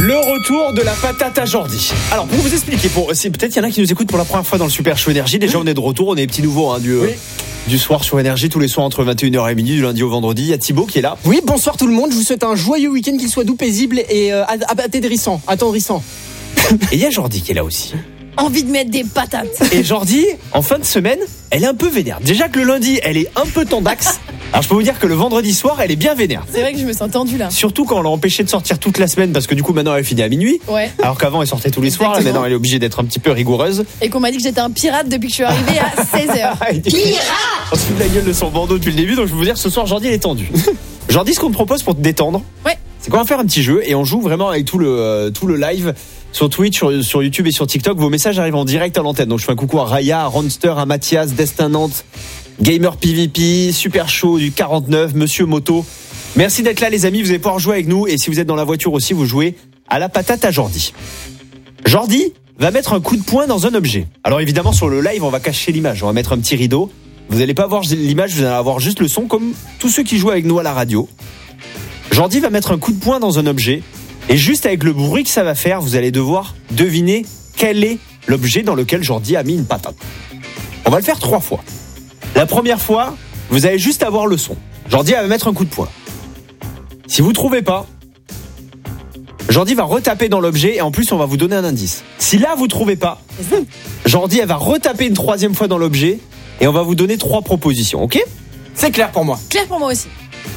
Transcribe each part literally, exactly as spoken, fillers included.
Le retour de la patate à Jordi. Alors pour vous expliquer, pour, c'est, peut-être il y en a qui nous écoutent pour la première fois dans le Super Show Énergie. Déjà on est de retour, on est les petits nouveaux hein, du, oui. du soir sur Énergie, tous les soirs entre vingt et une heures et minuit, du lundi au vendredi. Il y a Thibaut qui est là. Oui, bonsoir tout le monde, je vous souhaite un joyeux week-end, qu'il soit doux, paisible et euh, attendrissant. attendrissant. Et il y a Jordi qui est là aussi. Envie de mettre des patates. Et Jordi, en fin de semaine, elle est un peu vénère. Déjà que le lundi, elle est un peu tendax. Alors je peux vous dire que le vendredi soir, elle est bien vénère. C'est vrai que je me sens tendue là. Surtout quand on l'a empêchée de sortir toute la semaine, parce que du coup maintenant elle finit à minuit. Ouais. Alors qu'avant elle sortait tous les soirs, là, maintenant elle est obligée d'être un petit peu rigoureuse. Et qu'on m'a dit que j'étais un pirate depuis que je suis arrivée à seize heures. Pirate. On se fout de la gueule de son bandeau depuis le début, donc je peux vous dire ce soir Jordi elle est tendue. Jordi, ce qu'on te propose pour te détendre, ouais. c'est qu'on va faire un petit jeu et on joue vraiment avec tout le, euh, tout le live sur Twitch, sur, sur YouTube et sur TikTok. Vos messages arrivent en direct à l'antenne. Donc je fais un coucou à Raya, à Ronster, à Mathias, Destin Nantes, Gamer P V P, Super Show du quarante-neuf, Monsieur Moto. Merci d'être là les amis, vous allez pouvoir jouer avec nous. Et si vous êtes dans la voiture aussi, vous jouez à la patate à Jordi. Jordi va mettre un coup de poing dans un objet. Alors évidemment sur le live on va cacher l'image, on va mettre un petit rideau. Vous n'allez pas voir l'image, vous allez avoir juste le son comme tous ceux qui jouent avec nous à la radio. Jordi va mettre un coup de poing dans un objet. Et juste avec le bruit que ça va faire, vous allez devoir deviner quel est l'objet dans lequel Jordi a mis une patate. On va le faire trois fois. La première fois, vous allez juste avoir le son. Jordi va mettre un coup de poing. Si vous ne trouvez pas, Jordi va retaper dans l'objet et en plus on va vous donner un indice. Si là vous ne trouvez pas, Jordi elle va retaper une troisième fois dans l'objet et on va vous donner trois propositions, ok ? C'est clair pour moi. Clair pour moi aussi.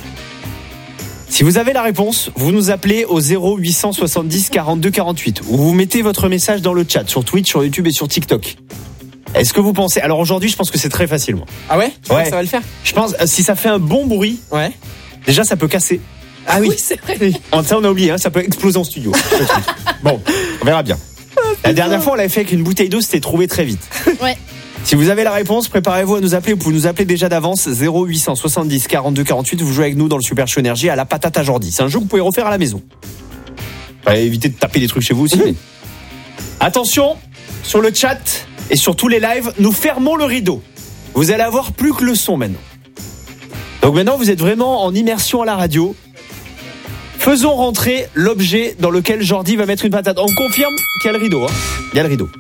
Si vous avez la réponse, vous nous appelez au zéro huit cent soixante-dix quarante-deux quarante-huit ou vous mettez votre message dans le chat sur Twitch, sur YouTube et sur TikTok. Est-ce que vous pensez... Alors aujourd'hui, je pense que c'est très facile, moi. Ah ouais ? Je ouais. pense que ça va le faire. Je pense si ça fait un bon bruit, ouais. Déjà ça peut casser. Ah oui, oui c'est vrai. Oui. Ça on a oublié, hein, ça peut exploser en studio. Bon, on verra bien. La dernière fois, on l'avait fait avec une bouteille d'eau, c'était trouvé très vite. Ouais. Si vous avez la réponse, préparez-vous à nous appeler. Vous pouvez nous appeler déjà d'avance zéro huit cent soixante-dix quarante-deux quarante-huit. Vous jouez avec nous dans le Super Show Énergie à la patate à Jordi. C'est un jeu que vous pouvez refaire à la maison. Enfin, évitez de taper des trucs chez vous aussi. Mmh. Attention, sur le chat et sur tous les lives, nous fermons le rideau. Vous allez avoir plus que le son maintenant. Donc maintenant, vous êtes vraiment en immersion à la radio. Faisons rentrer l'objet dans lequel Jordi va mettre une patate. On confirme qu'il y a le rideau. Hein. Il y a le rideau.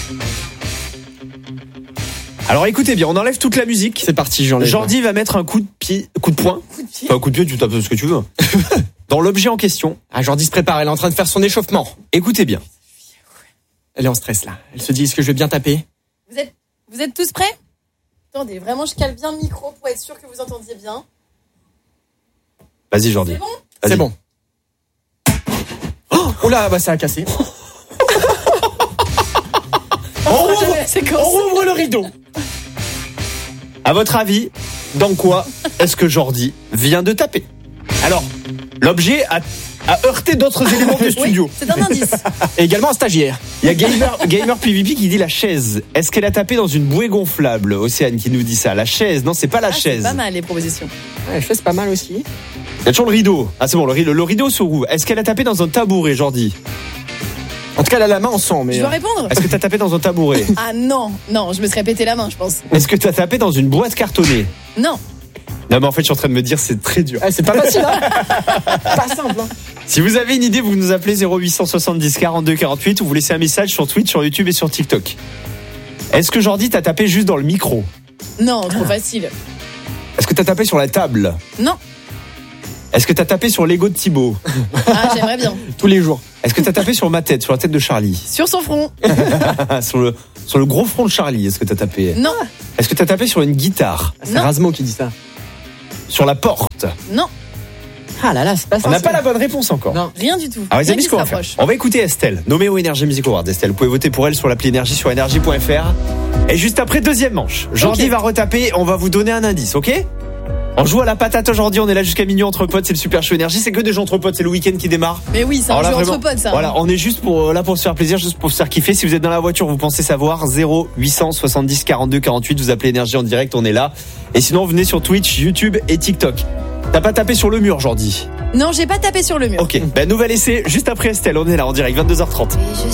Alors écoutez bien, on enlève toute la musique. C'est parti, j'enlève. Jordi va mettre un coup de pied, coup de poing. Coup de pied. Enfin, un coup de pied, tu tapes ce que tu veux. Dans l'objet en question. Ah, Jordi se prépare, elle est en train de faire son échauffement. Écoutez bien. Elle est en stress là. Elle se dit, est-ce que je vais bien taper ? Vous êtes, vous êtes tous prêts ? Attendez, vraiment, je cale bien le micro pour être sûr que vous entendiez bien. Vas-y, Jordi. C'est bon ? Vas-y. C'est bon. Oh, oh là, bah ça a cassé. on, rouvre, on rouvre le rideau. À votre avis, dans quoi est-ce que Jordi vient de taper ? Alors, l'objet a, a heurté d'autres éléments du studio. Oui, c'est un indice. Et également un stagiaire. Il y a Gamer, Gamer P V P qui dit la chaise. Est-ce qu'elle a tapé dans une bouée gonflable ? Océane qui nous dit ça. La chaise, non, c'est pas la ah, chaise. C'est pas mal les propositions. Ouais, la chaise, c'est pas mal aussi. Il y a toujours le rideau. Ah, c'est bon, le rideau, le rideau se rouvre. Est-ce qu'elle a tapé dans un tabouret, Jordi ? En tout cas, elle a la main en sang. Mais je dois répondre ? Est-ce que t'as tapé dans un tabouret ? Ah non, non, je me serais pété la main, je pense. Est-ce que t'as tapé dans une boîte cartonnée ? Non. Non, mais en fait, je suis en train de me dire, c'est très dur. Ah, c'est pas facile, hein. Pas simple, hein. Si vous avez une idée, vous nous appelez zéro huit cent soixante-dix quarante-deux quarante-huit ou vous laissez un message sur Twitch, sur YouTube et sur TikTok. Est-ce que Jordi t'as tapé juste dans le micro ? Non, trop facile. Est-ce que t'as tapé sur la table ? Non. Est-ce que t'as tapé sur l'ego de Thibaut ? Ah, j'aimerais bien. Tous les jours. Est-ce que t'as tapé sur ma tête, sur la tête de Charlie ? Sur son front. sur, le, sur le gros front de Charlie, est-ce que t'as tapé ? Non. Est-ce que t'as tapé sur une guitare ? C'est Rasmo qui dit ça. Sur la porte ? Non. Ah là là, c'est pas ça. On n'a pas la bonne réponse encore. Non, rien du tout. Alors les amis, ce qu'on va faire, on va écouter Estelle, nommée au Énergie Music Awards. Estelle, vous pouvez voter pour elle sur l'appli Énergie sur énergie point f r. Et juste après, deuxième manche, Jordi okay. va retaper, on va vous donner un indice, ok ? On joue à la patate aujourd'hui, on est là jusqu'à minuit entre potes, c'est le Super Show Énergie, c'est que des gens entre potes, c'est le week-end qui démarre. Mais oui, c'est un jeu entre potes ça. Voilà, on est juste pour là pour se faire plaisir, juste pour se faire kiffer. Si vous êtes dans la voiture, vous pensez savoir, zéro huit cent soixante-dix quarante-deux quarante-huit, vous appelez Énergie en direct, on est là. Et sinon, venez sur Twitch, YouTube et TikTok. T'as pas tapé sur le mur, Jordi ? Non, j'ai pas tapé sur le mur. Ok, ben nouvel essai juste après Estelle, on est là en direct, vingt-deux heures trente.